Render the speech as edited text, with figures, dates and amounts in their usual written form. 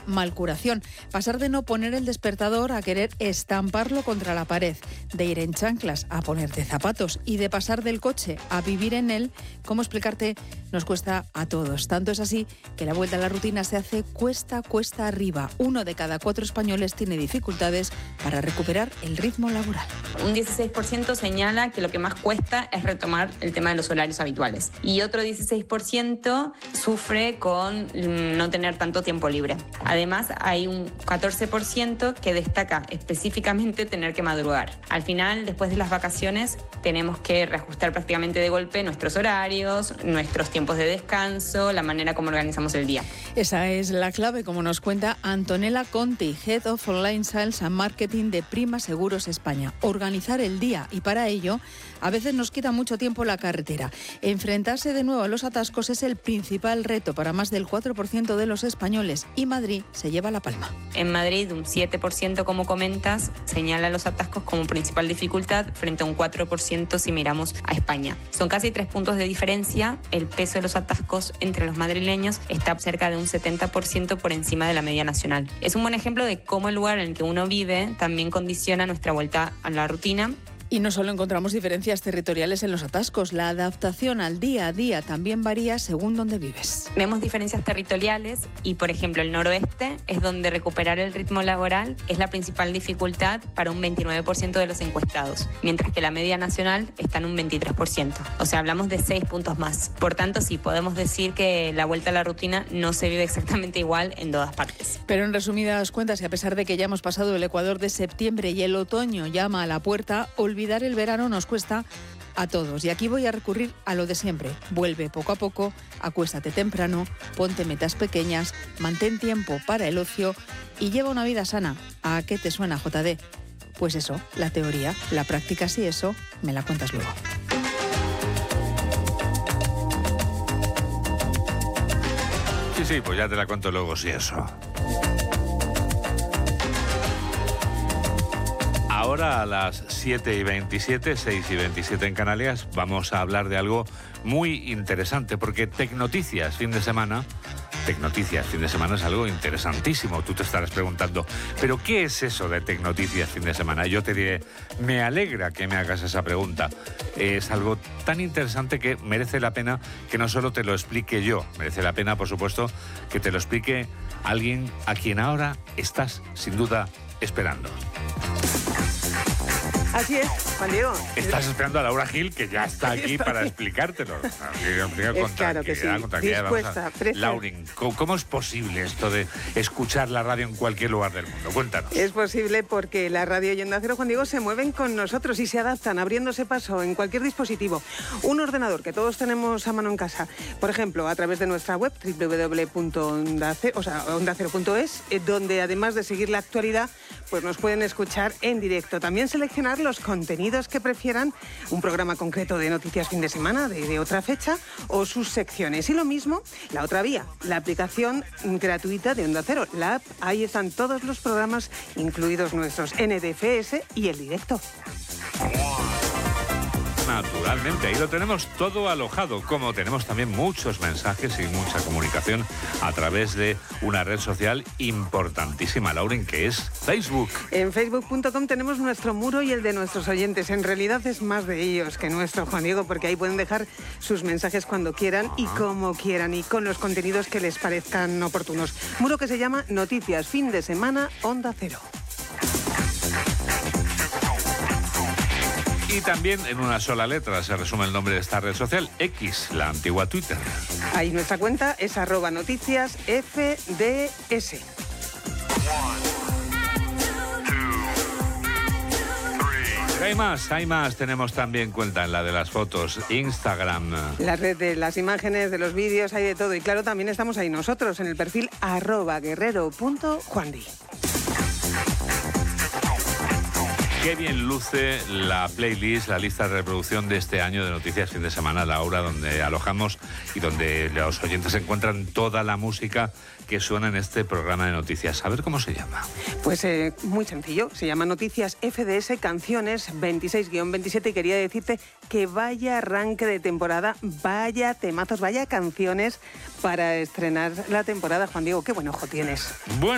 malcuración. Pasar de no poner el despertador a querer estamparlo contra la pared, de ir en chanclas a ponerte zapatos y de pasar del coche a vivir en él, ¿cómo explicarte? Nos cuesta a todos. Tanto es así que la vuelta a la rutina se hace cuesta arriba. 1 de cada 4 españoles tiene dificultades para recuperar el ritmo laboral. Un 16% señala que lo que más cuesta es retomar el tema de los horarios habituales. Y otro 16% sufre con no tener tanto tiempo libre. Además, hay un 14% que destaca específicamente tener que madrugar. Al final, después de las vacaciones, tenemos que reajustar prácticamente de golpe nuestros horarios, nuestros tiempos de descanso, la manera como organizamos el día. Esa es la clave, como nos cuenta Antonella Conti, Head of Online Sales and Marketing de Prima Seguros España. Organizar el día, y para ello a veces nos quita mucho tiempo la carretera. Enfrentarse de nuevo a los atascos es el principal reto para más del 4% de los españoles, y Madrid se lleva la palma. En Madrid, un 7%, como comentas, señala los atascos como principal dificultad frente a un 4% si miramos a España. Son casi 3 puntos de diferencia. El peso de los atascos entre los madrileños está cerca de un 70% por encima de la media nacional. Es un buen ejemplo de cómo el lugar en el que uno vive también condiciona nuestra vuelta a la rutina. Y no solo encontramos diferencias territoriales en los atascos, la adaptación al día a día también varía según donde vives. Vemos diferencias territoriales y, por ejemplo, el noroeste es donde recuperar el ritmo laboral es la principal dificultad para un 29% de los encuestados, mientras que la media nacional está en un 23%. O sea, hablamos de 6 puntos más. Por tanto, sí, podemos decir que la vuelta a la rutina no se vive exactamente igual en todas partes. Pero en resumidas cuentas, y a pesar de que ya hemos pasado el ecuador de septiembre y el otoño llama a la puerta, olvidar el verano nos cuesta a todos. Y aquí voy a recurrir a lo de siempre. Vuelve poco a poco, acuéstate temprano, ponte metas pequeñas, mantén tiempo para el ocio y lleva una vida sana. ¿A qué te suena, JD? Pues eso, la teoría, la práctica, sí, eso, me la cuentas luego. Sí, pues ya te la cuento luego, sí, eso. Ahora a las 7:27, 6:27 en Canarias, vamos a hablar de algo muy interesante, porque Tecnoticias fin de semana es algo interesantísimo. Tú te estarás preguntando, ¿pero qué es eso de Tecnoticias fin de semana? Y yo te diré, me alegra que me hagas esa pregunta. Es algo tan interesante que merece la pena que no solo te lo explique yo, merece la pena, por supuesto, que te lo explique alguien a quien ahora estás, sin duda, esperando. Así es, Juan Diego. Estás esperando a Laura Gil, que ya está aquí para explicártelo. Claro que sí. Dispuesta, Laurin, ¿cómo es posible esto de escuchar la radio en cualquier lugar del mundo? Cuéntanos. Es posible porque la radio y Onda Cero, Juan Diego, se mueven con nosotros y se adaptan, abriéndose paso en cualquier dispositivo. Un ordenador que todos tenemos a mano en casa, por ejemplo, a través de nuestra web, www.ondacero.es, donde además de seguir la actualidad, pues nos pueden escuchar en directo. También seleccionar los contenidos que prefieran, un programa concreto de noticias fin de semana, de otra fecha, o sus secciones. Y lo mismo, la otra vía, la aplicación gratuita de Onda Cero, la app. Ahí están todos los programas, incluidos nuestros NDFS y el directo. Naturalmente, ahí lo tenemos todo alojado, como tenemos también muchos mensajes y mucha comunicación a través de una red social importantísima, Lauren, que es Facebook. En facebook.com tenemos nuestro muro y el de nuestros oyentes. En realidad es más de ellos que nuestro, Juan Diego, porque ahí pueden dejar sus mensajes cuando quieran y como quieran y con los contenidos que les parezcan oportunos. Muro que se llama Noticias Fin de Semana Onda Cero. Y también en una sola letra se resume el nombre de esta red social, X, la antigua Twitter. Ahí nuestra cuenta es @noticiasfds. Pero hay más. Tenemos también cuenta en la de las fotos, Instagram. La red de las imágenes, de los vídeos, hay de todo. Y claro, también estamos ahí nosotros, en el perfil @guerrero.juandi. Qué bien luce la playlist, la lista de reproducción de este año de Noticias Fin de Semana, Laura, donde alojamos y donde los oyentes encuentran toda la música que suena en este programa de noticias. A ver cómo se llama. Pues muy sencillo, se llama Noticias FDS Canciones 26-27 y quería decirte que vaya arranque de temporada, vaya temazos, vaya canciones para estrenar la temporada. Juan Diego, qué buen ojo tienes. Bueno.